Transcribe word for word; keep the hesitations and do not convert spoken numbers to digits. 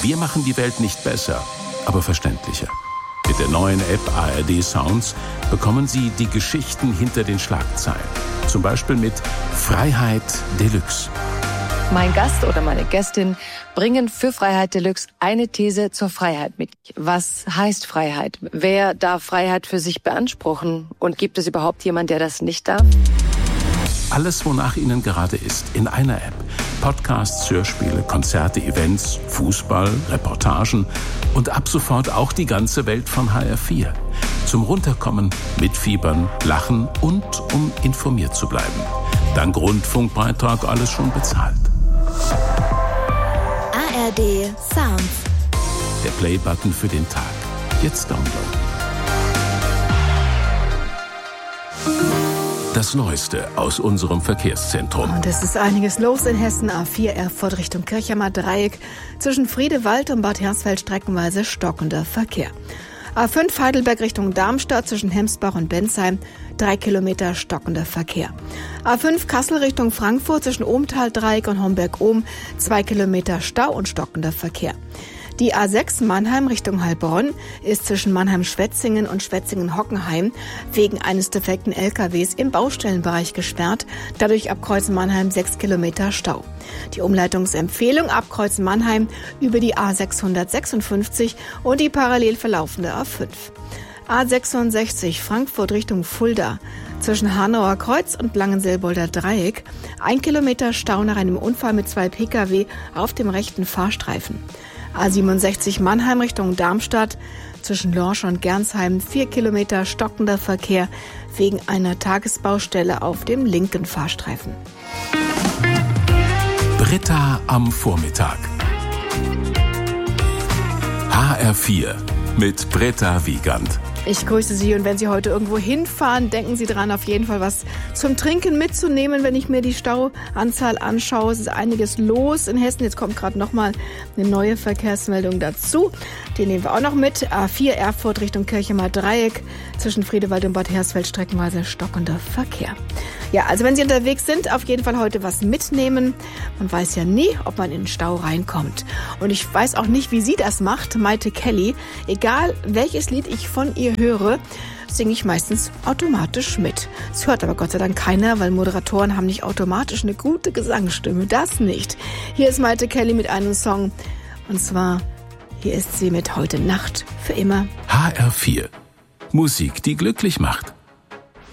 Wir machen die Welt nicht besser, aber verständlicher. Mit der neuen App A R D Sounds bekommen Sie die Geschichten hinter den Schlagzeilen. Zum Beispiel mit Freiheit Deluxe. Mein Gast oder meine Gästin bringen für Freiheit Deluxe eine These zur Freiheit mit. Was heißt Freiheit? Wer darf Freiheit für sich beanspruchen? Und gibt es überhaupt jemanden, der das nicht darf? Alles, wonach Ihnen gerade ist, in einer App. Podcasts, Hörspiele, Konzerte, Events, Fußball, Reportagen und ab sofort auch die ganze Welt von H R vier. Zum Runterkommen, mitfiebern, lachen und um informiert zu bleiben. Dank Rundfunkbeitrag alles schon bezahlt. A R D Sounds. Der Play-Button für den Tag. Jetzt downloaden. Das Neueste aus unserem Verkehrszentrum. Und es ist einiges los in Hessen. A vier Erfurt Richtung Kirchheimer Dreieck. Zwischen Friedewald und Bad Hersfeld streckenweise stockender Verkehr. A fünf Heidelberg Richtung Darmstadt zwischen Hemsbach und Bensheim. Drei Kilometer stockender Verkehr. A fünf Kassel Richtung Frankfurt zwischen Ohmtal-Dreieck und Homberg-Ohm. Zwei Kilometer Stau und stockender Verkehr. Die A sechs Mannheim Richtung Heilbronn ist zwischen Mannheim-Schwetzingen und Schwetzingen-Hockenheim wegen eines defekten L K Ws im Baustellenbereich gesperrt. Dadurch ab Kreuz Mannheim sechs Kilometer Stau. Die Umleitungsempfehlung ab Kreuz Mannheim über die A sechshundertsechsundfünfzig und die parallel verlaufende A fünf. A sechsundsechzig Frankfurt Richtung Fulda zwischen Hanauer Kreuz und Langenselbolder Dreieck. Ein Kilometer Stau nach einem Unfall mit zwei Pkw auf dem rechten Fahrstreifen. A siebenundsechzig Mannheim Richtung Darmstadt zwischen Lorsch und Gernsheim. Vier Kilometer stockender Verkehr wegen einer Tagesbaustelle auf dem linken Fahrstreifen. Britta am Vormittag. H R vier mit Britta Wiegand. Ich grüße Sie und wenn Sie heute irgendwo hinfahren, denken Sie dran, auf jeden Fall was zum Trinken mitzunehmen. Wenn ich mir die Stauanzahl anschaue, es ist einiges los in Hessen. Jetzt kommt gerade nochmal eine neue Verkehrsmeldung dazu. Die nehmen wir auch noch mit. A vier Erfurt Richtung Kirchheimer Dreieck zwischen Friedewald und Bad Hersfeld streckenweise stockender Verkehr. Ja, also wenn Sie unterwegs sind, auf jeden Fall heute was mitnehmen. Man weiß ja nie, ob man in den Stau reinkommt. Und ich weiß auch nicht, wie sie das macht, Maite Kelly. Egal, welches Lied ich von ihr höre, singe ich meistens automatisch mit. Es hört aber Gott sei Dank keiner, weil Moderatoren haben nicht automatisch eine gute Gesangsstimme. Das nicht. Hier ist Maite Kelly mit einem Song. Und zwar, hier ist sie mit Heute Nacht für immer. H R vier. Musik, die glücklich macht.